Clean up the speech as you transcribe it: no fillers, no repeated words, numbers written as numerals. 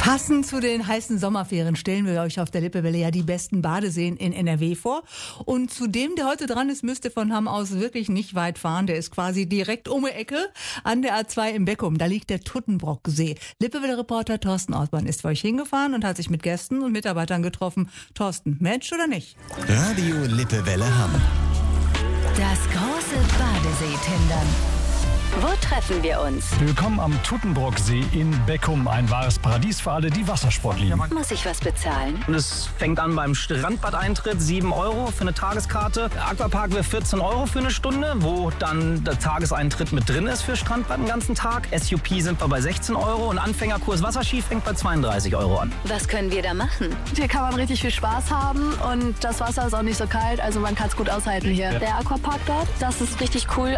Passend zu den heißen Sommerferien stellen wir euch auf der Lippewelle ja die besten Badeseen in NRW vor. Und zu dem, der heute dran ist, müsst ihr von Hamm aus wirklich nicht weit fahren. Der ist quasi direkt um die Ecke an der A2 in Beckum. Da liegt der Tuttenbrocksee. Lippewelle-Reporter Thorsten Ortmann ist für euch hingefahren und hat sich mit Gästen und Mitarbeitern getroffen. Thorsten, Match oder nicht? Radio Lippewelle Hamm. Das große Badesee-Tindern. Wo treffen wir uns? Willkommen am Tuttenbrocksee in Beckum. Ein wahres Paradies für alle, die Wassersport lieben. Muss ich was bezahlen? Und es fängt an beim Strandbadeintritt, 7 € für eine Tageskarte. Der Aquapark wäre 14 € für eine Stunde, wo dann der Tageseintritt mit drin ist für Strandbad den ganzen Tag. SUP sind wir bei 16 € und Anfängerkurs Wasserski fängt bei 32 € an. Was können wir da machen? Hier kann man richtig viel Spaß haben und das Wasser ist auch nicht so kalt, also man kann es gut aushalten hier. Der Aquapark dort, das ist richtig cool.